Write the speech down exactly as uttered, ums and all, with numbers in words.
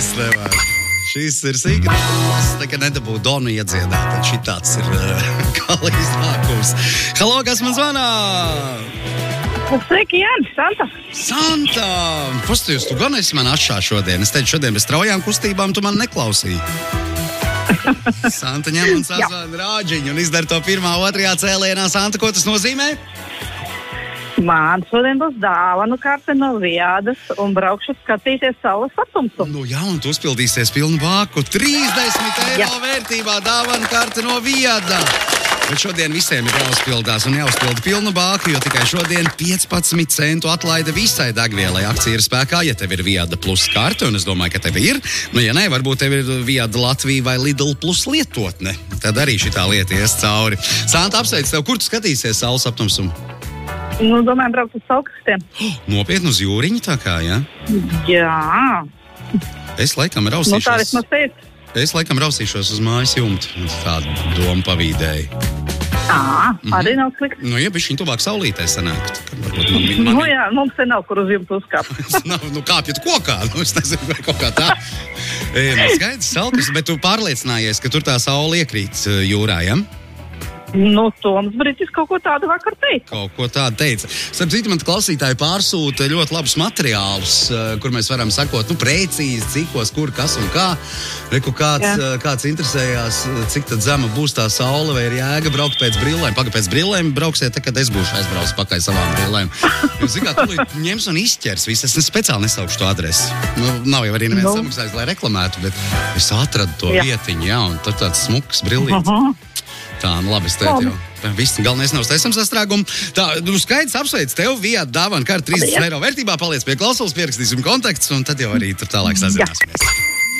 es nevaru. Šis ir sīkums. Tā kā nedabū Donu iedziedāt, tad šitāds ir uh, gala iznākums. Halo, kas man zvanā? Sveiki, Jānis, Santa. Santa! Pasties, tu gan esi man atšā šodien. Es teicu, šodien bez traujām kustībām tu man neklausīji. Santa ņem un sazvana rāģiņu un izdara to pirmā, otrajā cēlienā. Santa, ko tas nozīmē? Man šodien būs dāvanu karte no Viadas un braukšu skatīties saules atumsu. Nu jā, un tu uzpildīsies pilnu vāku. trīsdesmit eiro jā. Vērtībā dāvanu karte no Viada. Bet šodien visiem ir jāuzpildās un jāuzpilda pilnu bāku, jo tikai šodien piecpadsmit centu atlaide visai degvielai. Akcija ir spēkā, ja tev ir Viada plus karte, un es domāju, ka tev ir. Nu, ja ne, varbūt tev ir Viada Latvija vai Lidl plus lietotne. Tad arī šitā lieta ies cauri. Santa, apsveic tev, kur tu skatīsies saules aptumsumu? Nu, domāju, braukt uz Saulkrastiem. Oh, nopietni uz jūriņu tā kā, jā? Jā. Es laikam rausīšos. Nu, tā vismaz teicu. Es laikam rausīšos uz mājas jumta. Tādu domu pavīdēju. Ā, arī nav slikti. Nu, ja bišķiņ tuvāk saulītē sanākt. Man, man... Nu jā, mums te nav, kur uz jumta uzkāpt. nav, nu kāpjat kokā, nu es nezinu, vai kaut kā tā. E, nu, skaidrs, Salkas, bet tu pārliecinājies, ka tur tā saule iekrīt jūrā, ja? Nu, Toms Britis kaut ko tādu vakar teica. Kaut ko tādu teica. Starp citu, man klausītāji pārsūta ļoti labus materiālus, kur mēs varam sakot, nu, precīzi, cikos, kur, kas un kā. Reku kāds, kāds interesējās, cik tad zema būs tā saule, vai ir jēga braukt pēc brillēm. Paga pēc brillēm brauksiet, tad, kad es būšu aizbraucis pakaļ savām brillēm. Jūs zināt, tūlīt ņems un izķers visu. Es speciāli nesaukšu to adresi. Nu, nav jau arī neviens no. samaksājis, lai reklamētu, bet es atradu to jā. vietiņu, jā, un tur tāds smuks brillīts. Uh-huh. Tā, nu labi, es teicu jau. Viss, galvenais nav steidzam sastrēgumu. Tā, nu skaidrs apsveic tev, Viada dāvana karte trīsdesmit eiro vērtībā, paliec pie klausulas, pierakstīsim kontaktus, un tad jau arī tur tālāk sazināsimies.